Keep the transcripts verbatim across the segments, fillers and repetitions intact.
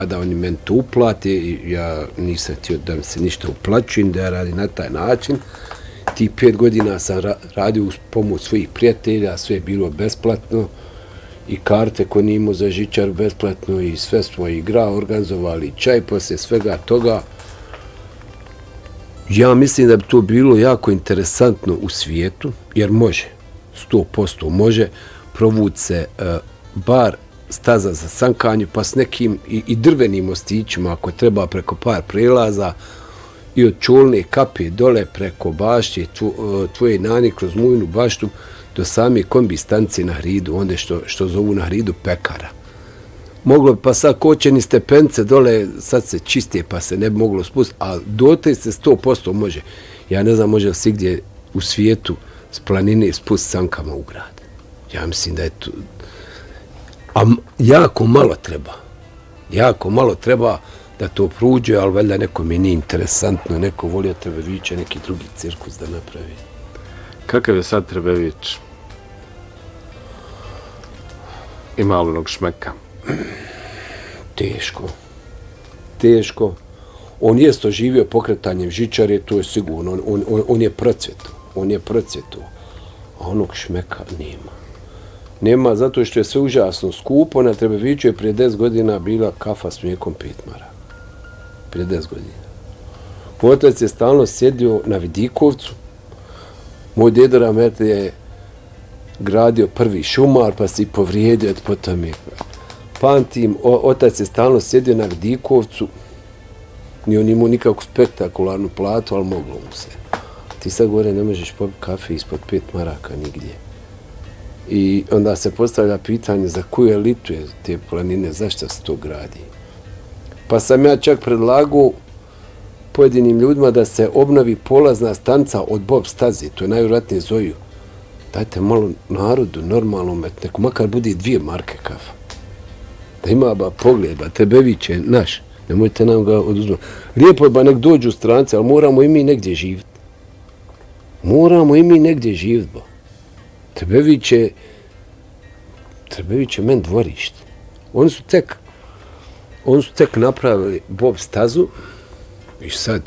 da oni meni to uplate i ja nisam htio da mi se ništa uplaćujem, da ja radim na taj način. Ti pet godina sam ra radio uz pomoć svojih prijatelja, sve je bilo besplatno i karte koje nije imao za žičaru besplatno i sve smo igrao, organizovali čaj poslije svega toga. Ja mislim da bi to bilo jako interesantno u svijetu, jer može, sto posto može provući se uh, bar staza za sankanje, pa s nekim i, i drvenim mostićima, ako treba preko par prelaza, i od Čolne kape dole preko bašće tvoje nani kroz Mujnu baštu do same kombi stanice na Hridu, onda što, što zovu na Hridu pekara. Moglo bi pa sad kočeni stepence dole, sad se čiste pa se ne bi moglo spustiti, a dote se sto posto može. Ja ne znam može li si gdje u svijetu s planine spust sankama u grad. Ja mislim da je to... A jako malo treba. Jako malo treba da to pruđe, ali valjda neko mi nije interesantno, neko volio Trebevića, neki drugi cirkus da napravi. Kakav je sad Trebević? Ima li onog šmeka? Teško. Teško. On je oživio pokretanjem žičare, to je sigurno. On, on, on, on je procvjetao. On je procvjetao. A onog šmeka nema. Nema zato što je sve užasno skupo. Na Trebeviću je prije deset godina bila kafa s mlijekom pet maraka. Prije deset godina. Moj otac je stalno sjedio na Vidikovcu. Moj deda Ramete je gradio prvi šumar, pa se i povrijedio, potom je... Pamtim, otac je stalno sjedio na Vidikovcu. Nije on imao nikakvu spektakularnu platu, ali moglo mu se. Ti sad gore ne možeš popiti kafe ispod pet maraka nigdje. I onda se postavlja pitanje za koju elitu je te planine, zašto se to gradi. Pa sam ja čak predlagao pojedinim ljudima da se obnovi polazna stanca od Bob staze, to je najvjerojatnije Zoju. Dajte malo narodu, normalno, neko makar bude dvije marke kafa. Da ima ba pogled, ba Trebević je naš, nemojte nam ga oduzmati. Lijepo je ba nek dođu stranci, ali moramo i mi negdje živjeti. Moramo i mi negdje živjeti, ba. Trebević je, Trebević je men dvorište. Oni su tek, oni su tek napravili Bob stazu i sad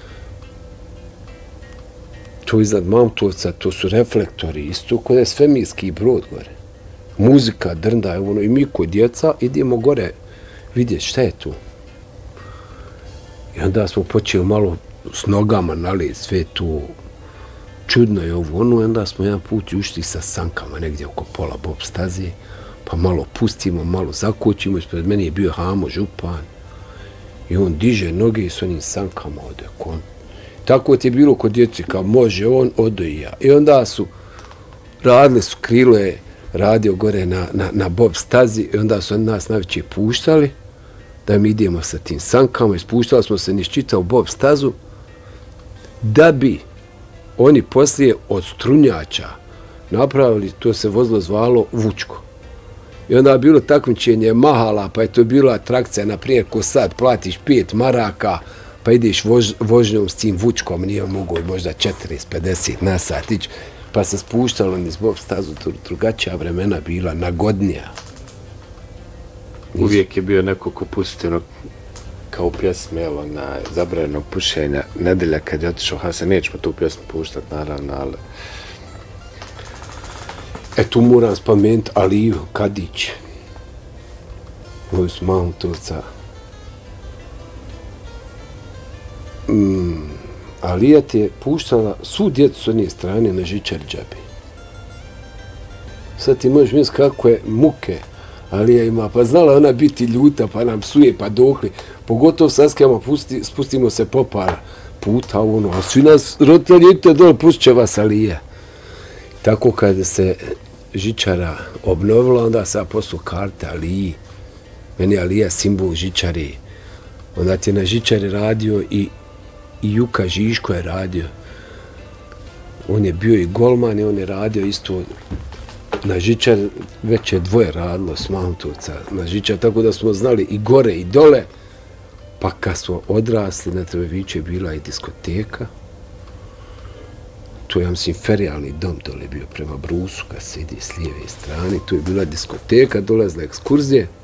to iznad Mamtovca, to su reflektori, isto kod je svemirski brod gore. Muzika, drnda, ono, i mi kod djeca idemo gore vidjeti šta je tu. I onda smo počeli malo s nogama naliti sve tu. Čudno je ovo, ono, onda smo jedan put ušli sa sankama negdje oko pola Bob staze, pa malo pustimo, malo zakočimo, ispred meni je bio Hamo župan i on diže noge s onim sankama ode kon. Tako ti je bilo kod djeci, kao može on, odo i ja. I onda su, radili su krilo je radio gore na, na, na Bob stazi i onda su nas najveće puštali da mi idemo sa tim sankama, ispuštali smo se niš čitao Bob stazu da bi oni poslije od strunjača napravili, to se vozilo zvalo Vučko. I onda je bilo takmičenje mahala, pa je to bila atrakcija, naprijed ko sad platiš pet maraka, pa ideš vož, vožnjom s tim Vučkom, nije mogo možda četrdeset pedeset na sat ići, pa se spuštalo niz Bob stazu, drugačija vremena bila, nagodnija. Uvijek je bio neko ko pusti ono, kao u pjesmi, evo, na zabranjenog pušenja, nedelja kad je otišao Hasan, nećemo tu pjesmu puštati, naravno, ali... E, tu moram spomenuti Aliju Kadić, moju s Mamtovca. Mm, Alija ti je puštala svu djecu s one strane na žičari džabe. Sad ti možeš misliti kako je muke Alija ima, pa znala ona biti ljuta, pa nam psuje, pa dokli. Pogotovo sad skama pusti, spustimo se po par puta, ono, a svi nas roditelji idite dole, pustit će vas Alija. Tako kad se žičara obnovila, onda sam poslao karte Aliji. Meni je Alija simbol žičare. Onda ti je na žičari radio i, i Juka Žiško je radio. On je bio i golman i on je radio isto na žičar, već je dvoje radilo s Mamtovca na žičar, tako da smo znali i gore i dole. Pa kad smo odrasli, na Trebeviću je bila i diskoteka. Tu je, ja mislim, ferijalni dom dole bio prema Brusu, kad se ide s lijeve strane. Tu je bila diskoteka, dolazile ekskurzije.